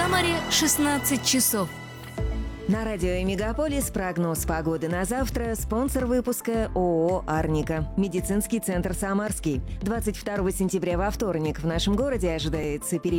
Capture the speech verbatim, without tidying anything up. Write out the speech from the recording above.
Самаре шестнадцать часов. На радио «Мегаполис» прогноз погоды на завтра. Спонсор выпуска ООО «Арника». Медицинский центр «Самарский». двадцать второго сентября во вторник в нашем городе ожидается переменная